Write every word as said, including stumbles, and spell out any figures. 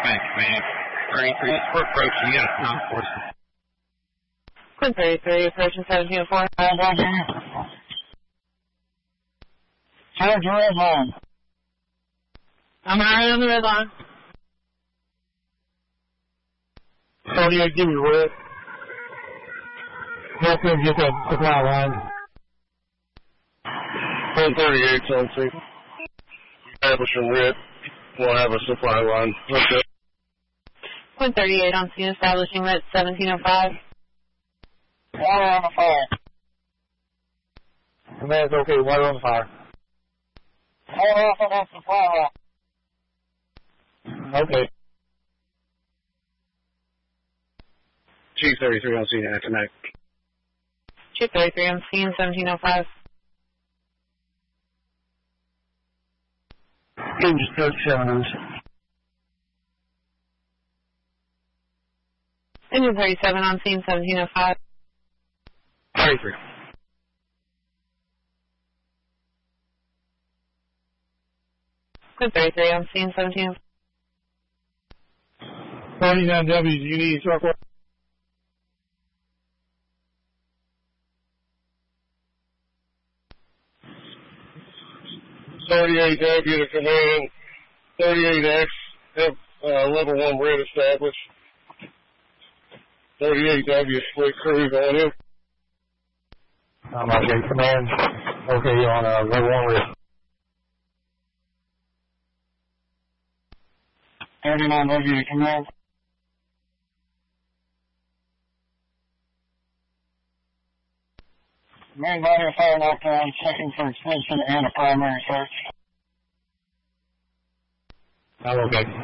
Thanks, man. thirty-three, we're approaching you. Not forcing. Quinn thirty-three, approaching seventeen oh four. Charge your red line. I'm already on the red line. thirty-eight, give me red. Help him get that supply line. one thirty-eight, on C. Establishing red. We'll have a supply line. Okay. Quinn thirty-eight on scene, establishing red seventeen oh five. Water on the fire. Command's okay, water on the fire. Hold off on that supply line. Okay. Chief thirty-three on scene, connect. Chief thirty-three on scene, seventeen oh five. Engine thirty-seven. Engine thirty-seven on scene, seventeen oh five. thirty-three. Quinn thirty-three on scene, seventeen oh five. thirty-nine W, do you need circle? thirty-eight W to command. thirty-eight X, have uh, level one red established. thirty-eight W, split crews on him. I'm okay, command. Okay, on uh, level one red. thirty-nine W to command. Main body of fire knockdown, checking for extension and a primary search. I'm okay.